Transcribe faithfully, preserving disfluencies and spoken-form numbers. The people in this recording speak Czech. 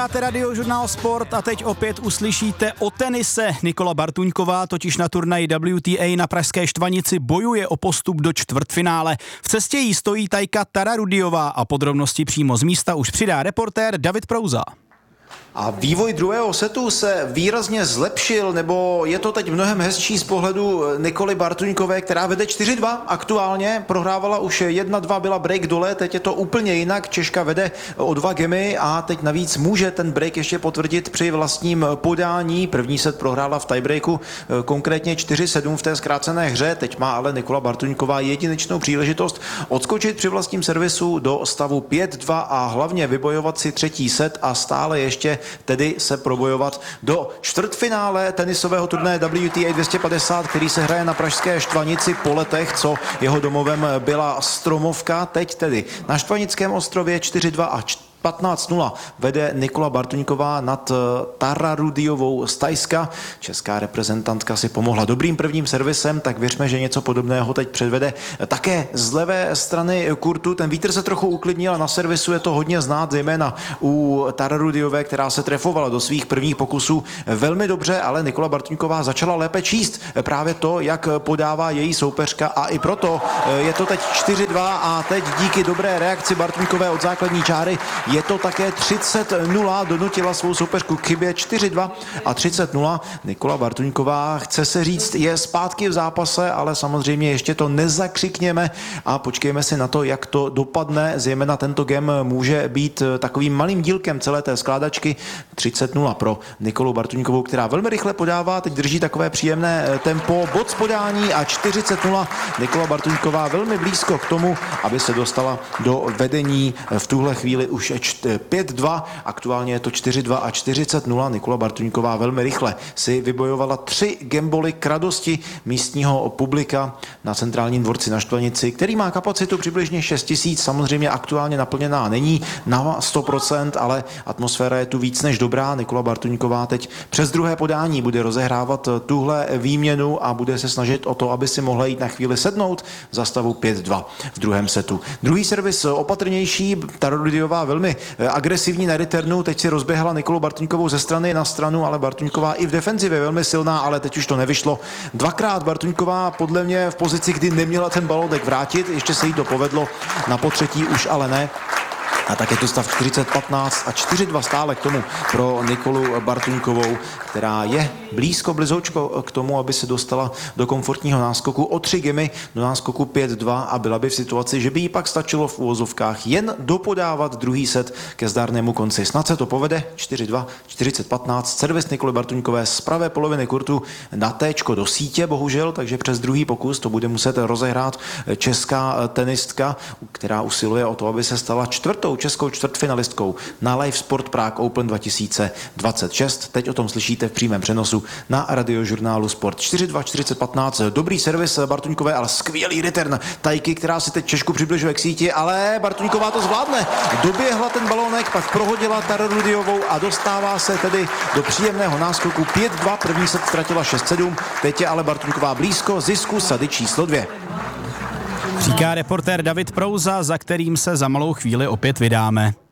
Posloucháte Radiožurnál Sport a teď opět uslyšíte o tenise. Nikola Bartuňková totiž na turnaji W T A na pražské Štvanici bojuje o postup do čtvrtfinále. V cestě jí stojí Tajka Tararudiová a podrobnosti přímo z místa už přidá reportér David Prouza. A vývoj druhého setu se výrazně zlepšil, nebo je to teď mnohem hezčí z pohledu Nikoly Bartuňkové, která vede čtyři dva aktuálně, prohrávala už jedna dva, byla break dole, teď je to úplně jinak, Češka vede o dva gemy a teď navíc může ten break ještě potvrdit při vlastním podání. První set prohrála v tiebreaku, konkrétně čtyři sedm v té zkrácené hře, teď má ale Nikola Bartuňková jedinečnou příležitost odskočit při vlastním servisu do stavu pět dva a hlavně vybojovat si třetí set a stále ještě tedy se probojovat do čtvrtfinále tenisového turnaje W T A dvě stě padesát, který se hraje na pražské Štvanici po letech, co jeho domovem byla Stromovka. Teď tedy na Štvanickém ostrově čtyři dva a patnáct nula vede Nikola Bartuňková nad Tararudiovou z Thajska. Česká reprezentantka si pomohla dobrým prvním servisem, tak věřme, že něco podobného teď předvede také z levé strany kurtu. Ten vítr se trochu uklidnil a na servisu je to hodně znát, zejména u Tararudiové, která se trefovala do svých prvních pokusů velmi dobře, ale Nikola Bartuňková začala lépe číst právě to, jak podává její soupeřka a i proto je to teď čtyři dva a teď díky dobré reakci Bartuňkové od základní čáry je to také třicet nula, donutila svou soupeřku k chybě čtyři dva a třicet nula. Nikola Bartuňková, chce se říct, je zpátky v zápase, ale samozřejmě ještě to nezakřikněme a počkejme si na to, jak to dopadne. Zejména tento gem může být takovým malým dílkem celé té skládačky. třicet nula pro Nikolu Bartuňkovou, která velmi rychle podává, teď drží takové příjemné tempo, bod z podání a čtyřicet nula. Nikola Bartuňková velmi blízko k tomu, aby se dostala do vedení v tuhle chvíli už pět dva, aktuálně je to čtyři dva a čtyřicet nula. Nikola Bartuňková velmi rychle si vybojovala tři gameboly k radosti místního publika na centrálním dvorci na Štvanici, který má kapacitu přibližně šest tisíc, samozřejmě aktuálně naplněná není na sto procent, ale atmosféra je tu víc než dobrá. Nikola Bartuňková teď přes druhé podání bude rozehrávat tuhle výměnu a bude se snažit o to, aby si mohla jít na chvíli sednout za stavu pět dva v druhém setu. Druhý servis opatrnější, Tararudiová velmi agresivní na returnu, teď si rozběhla Nikolu Bartuňkovou ze strany na stranu, ale Bartuňková i v defenzivě velmi silná, ale teď už to nevyšlo. Dvakrát Bartuňková podle mě v pozici, kdy neměla ten balonek vrátit, ještě se jí to povedlo, na potřetí už ale ne. A tak je to stav čtyřicet patnáct a čtyři dva stále k tomu pro Nikolu Bartuňkovou, která je blízko, blizoučko k tomu, aby se dostala do komfortního náskoku o tři gemy do náskoku pět dva a byla by v situaci, že by jí pak stačilo v úvozovkách jen dopodávat druhý set ke zdárnému konci. Snad se to povede, čtyři dva, čtyřicet patnáct, servis Nikoly Bartuňkové z pravé poloviny kurtu na téčko do sítě, bohužel, takže přes druhý pokus to bude muset rozehrát česká tenistka, která usiluje o to, aby se stala čtvrtou českou čtvrtfinalistkou na Live Sport Prague Open dva tisíce dvacet šest. Teď o tom slyšíte v přímém přenosu na Radiožurnálu Sport. čtyři dva, čtyřicet patnáct, dobrý servis Bartuňkové, ale skvělý return Tajky, která si teď Češku přibližuje k síti, ale Bartuňková to zvládne. Doběhla ten balónek, pak prohodila Tararudiovou a dostává se tedy do příjemného náskoku pět dva. První set ztratila šest sedm, teď je ale Bartuňková blízko zisku sady číslo dvě. Říká reportér David Prouza, za kterým se za malou chvíli opět vydáme.